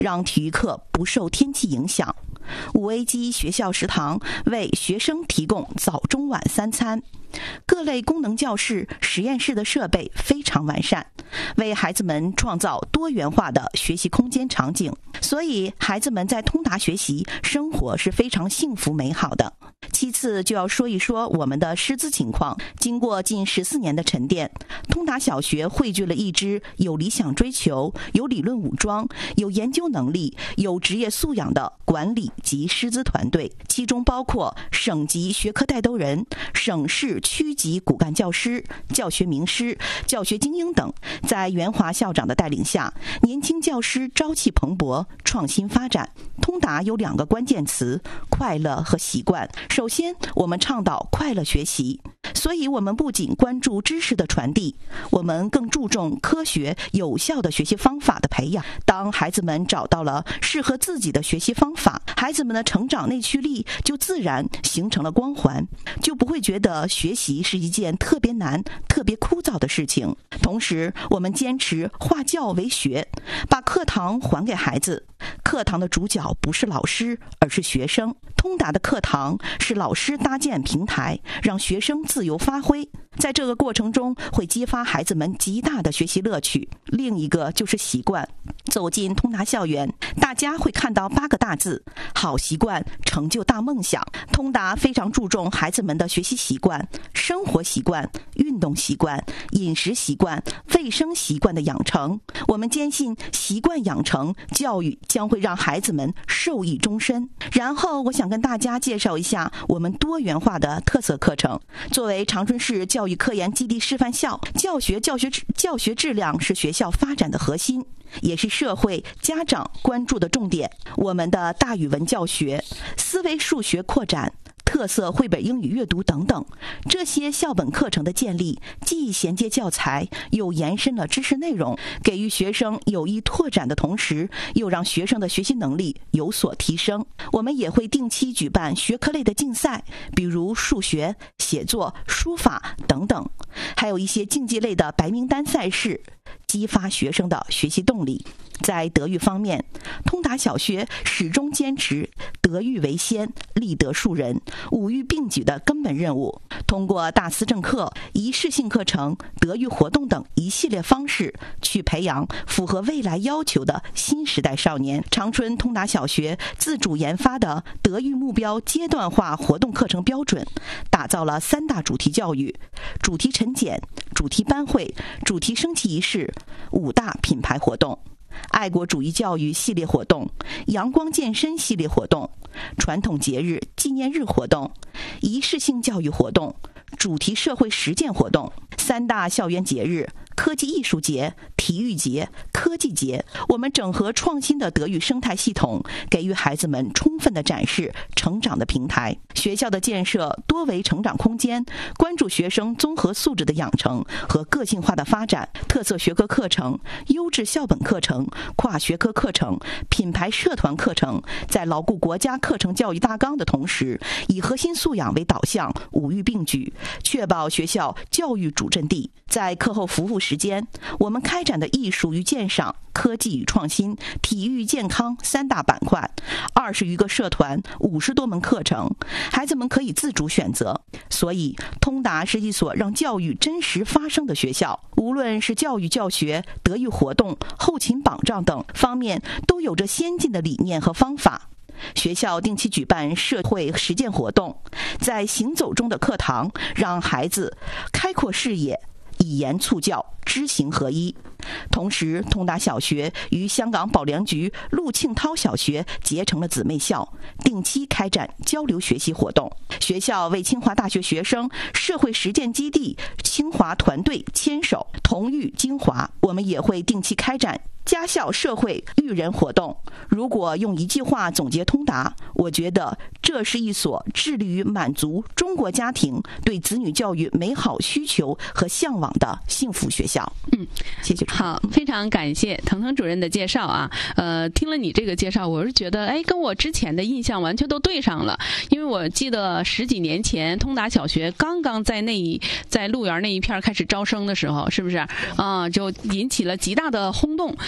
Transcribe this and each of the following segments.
让体育课不受天气影响。5A 级学校食堂为学生提供早中晚3餐，各类功能教室、实验室的设备非常完善，为孩子们创造多元化的学习空间场景。所以孩子们在通达学习生活是非常幸福美好的。其次就要说一说我们的师资情况。经过近14年的沉淀，通达小学汇聚了一支有理想追求、有理论武装、有研究能力、有职业素养的管理及师资团队，其中包括省级学科带头人、省市区级骨干教师、教学名师、教学精英等。在袁华校长的带领下，年轻教师朝气蓬勃，创新发展。通达有2个关键词：快乐和习惯。首先，我们倡导快乐学习，所以我们不仅关注知识的传递，我们更注重科学有效的学习方法的培养。当孩子们找到了适合自己的学习方法，孩子们的成长内驱力就自然形成了光环，就不会觉得学习是一件特别难、特别枯燥的事情。同时，我们坚持化教为学，把课堂还给孩子。课堂的主角不是老师，而是学生。通达的课堂是老师搭建平台，让学生自由发挥。在这个过程中，会激发孩子们极大的学习乐趣。另一个就是习惯。走进通达校园，大家会看到8个大字：好习惯成就大梦想。通达非常注重孩子们的学习习惯、生活习惯、运动习惯、饮食习惯、卫生习惯的养成。我们坚信习惯养成教育将会让孩子们受益终身。然后我想跟大家介绍一下我们多元化的特色课程。作为长春市教育科研基地示范校，教学质量是学校发展的核心，也是社会家长关注的重点。我们的大语文教学、思维数学扩展、特色绘本英语阅读等等，这些校本课程的建立，既衔接教材，又延伸了知识内容，给予学生有益拓展的同时，又让学生的学习能力有所提升。我们也会定期举办学科类的竞赛，比如数学、写作、书法等等，还有一些竞技类的白名单赛事，激发学生的学习动力。在德育方面，通达小学始终坚持德育为先、立德树人、五育并举的根本任务，通过大思政课、仪式性课程、德育活动等一系列方式，去培养符合未来要求的新时代少年。长春通达小学自主研发的德育目标阶段化活动课程标准，打造了3大主题教育、主题晨检、主题班会、主题升旗仪式5大品牌活动。爱国主义教育系列活动、阳光健身系列活动、传统节日纪念日活动、仪式性教育活动、主题社会实践活动、3大校园节日、科技艺术节、体育节、科技节。我们整合创新的德育生态系统，给予孩子们充分的展示成长的平台。学校的建设多为成长空间，关注学生综合素质的养成和个性化的发展。特色学科课程、优质校本课程、跨学科课程、品牌社团课程，在牢固国家课程教育大纲的同时，以核心素养为导向，五育并举，确保学校教育主阵地。在课后服务时间，我们开展的艺术与鉴赏、科技与创新、体育健康3大板块，20余个社团，50多门课程，孩子们可以自主选择。所以，通达是一所让教育真实发生的学校，无论是教育教学、德育活动、后勤保障等方面，都有着先进的理念和方法。学校定期举办社会实践活动，在行走中的课堂，让孩子开阔视野，以言促教，知行合一。同时，通达小学与香港保良局陆庆涛小学结成了姊妹校，定期开展交流学习活动。学校为清华大学学生社会实践基地清华团队牵手，同育精华。我们也会定期开展家校社会育人活动。如果用一句话总结通达，我觉得这是一所致力于满足中国家庭对子女教育美好需求和向往的幸福学校。谢谢。 好，非常感谢腾腾主任的介绍啊。听了你这个介绍，我是觉得跟我之前的印象完全都对上了。因为我记得10几年前通达小学刚刚在鹿园那一片开始招生的时候，是不是啊？就引起了极大的轰动。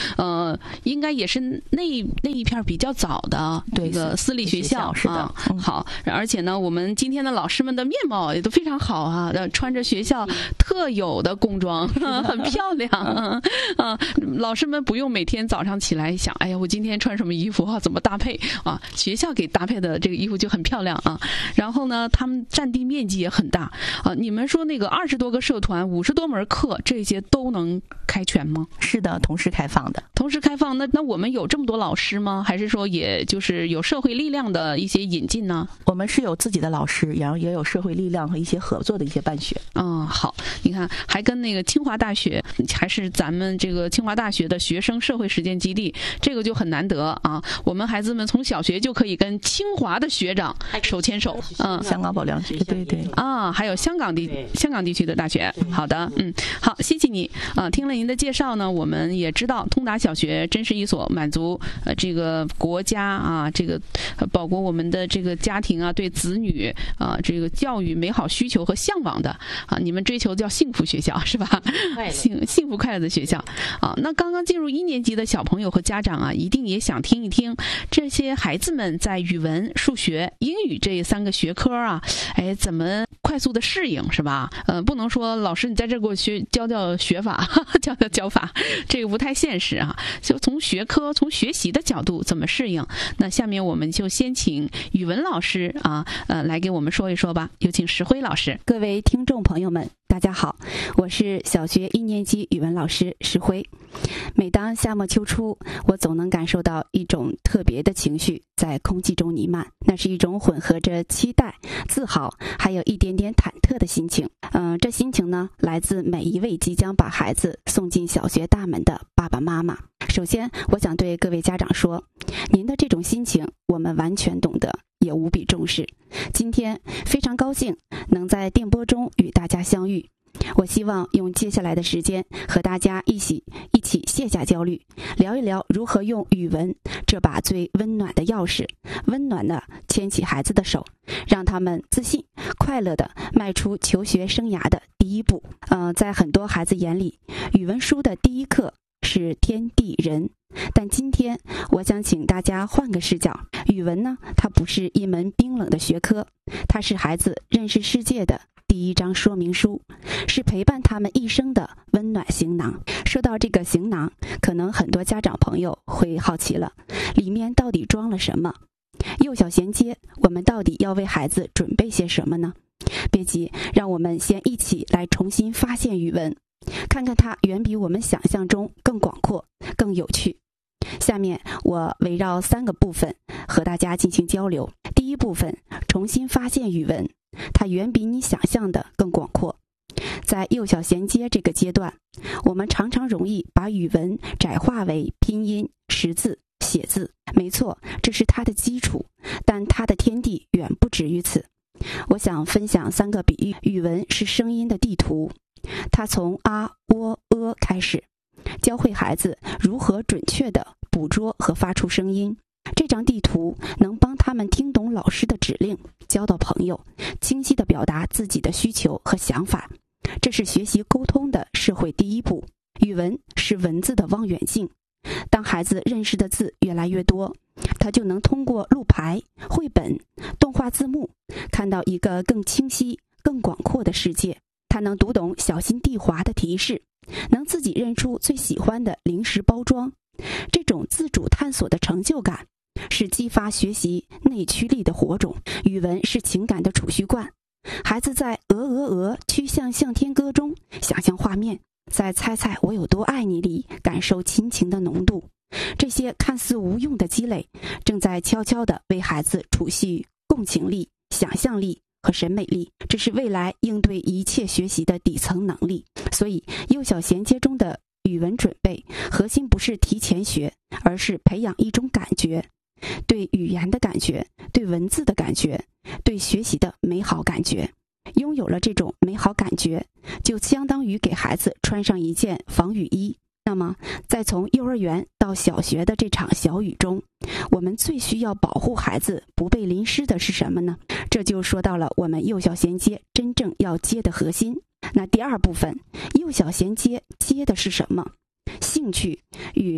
应该也是那一片比较早的这个私立学校是的。 好，而且呢，我们今天的老师们的面貌也都非常好啊，穿着学校特有的工装，很漂亮老师们不用每天早上起来想，哎呀，我今天穿什么衣服怎么搭配啊？学校给搭配的这个衣服就很漂亮啊。然后呢，他们占地面积也很大啊。你们说那个20多个社团，50多门课，这些都能开全吗？ 是的，同时开放的。 同时开放，那我们有这么多老师吗？还是说也就是有社会力量的一些引进呢？ 我们是有自己的老师，然后也有社会力量和一些合作的一些办学。 好，你看还跟那个清华大学，还是咱们这个清华大学的学生社会实践基地，这个就很难得啊。我们孩子们从小学就可以跟清华的学长手牵手。 香港保良局，对还有香港地区的大学。好的，好，谢谢你听了您的介绍呢，我们也知道通达小学真是一所满足这个国家这个包括我们的这个家庭对子女这个教育美好需求和向往的你们追求叫幸福学校是吧？幸福快乐的学校那刚刚进入1年级的小朋友和家长一定也想听一听这些孩子们在语文、数学、英语这3个学科怎么快速的适应是吧？不能说老师你在这给我教学法教法，这个不太现实就从学科从学习的角度怎么适应？那下面我们就先请语文老师来给我们说一说吧。有请石辉老师。 各位听众朋友们，大家好，我是小学1年级语文老师石辉。每当夏末秋初，我总能感受到一种特别的情绪在空气中弥漫，那是一种混合着期待、自豪，还有一点点忐忑的心情。这心情呢，来自每一位即将把孩子送进小学大门的爸爸妈妈。首先，我想对各位家长说，您的这种心情我们完全懂得，也无比重视。今天非常高兴能在电波中与大家相遇。我希望用接下来的时间和大家一起卸下焦虑，聊一聊如何用语文这把最温暖的钥匙，温暖地牵起孩子的手，让他们自信、快乐地迈出求学生涯的第一步。在很多孩子眼里，语文书的第一课是天地人，但今天我想请大家换个视角，语文呢，它不是一门冰冷的学科，它是孩子认识世界的第一张说明书，是陪伴他们一生的温暖行囊。说到这个行囊，可能很多家长朋友会好奇了，里面到底装了什么？幼小衔接，我们到底要为孩子准备些什么呢？别急，让我们先一起来重新发现语文，看看它远比我们想象中更广阔、更有趣。下面我围绕3个部分和大家进行交流。第一部分，重新发现语文，它远比你想象的更广阔。在幼小衔接这个阶段，我们常常容易把语文窄化为拼音、识字、写字。没错，这是它的基础，但它的天地远不止于此。我想分享3个比喻。语文是声音的地图，它从啊、喔、开始，教会孩子如何准确地捕捉和发出声音。这张地图能帮他们听懂老师的指令，交到朋友，清晰地表达自己的需求和想法。这是学习沟通的社会第一步。语文是文字的望远镜，当孩子认识的字越来越多，他就能通过路牌、绘本、动画字幕，看到一个更清晰、更广阔的世界。他能读懂小心地滑的提示，能自己认出最喜欢的零食包装。这种自主探索的成就感，是激发学习内驱力的火种。语文是情感的储蓄罐，孩子在曲项向天歌中想象画面，在猜猜我有多爱你里感受亲情的浓度。这些看似无用的积累，正在悄悄地为孩子储蓄共情力、想象力和审美力，这是未来应对一切学习的底层能力。所以幼小衔接中的语文准备，核心不是提前学，而是培养一种感觉，对语言的感觉，对文字的感觉，对学习的美好感觉。拥有了这种美好感觉，就相当于给孩子穿上一件防雨衣。那么在从幼儿园到小学的这场小雨中，我们最需要保护孩子不被淋湿的是什么呢？这就说到了我们幼小衔接真正要接的核心。那第2部分，幼小衔接接的是什么？兴趣与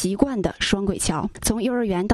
习惯的双轨桥。从幼儿园到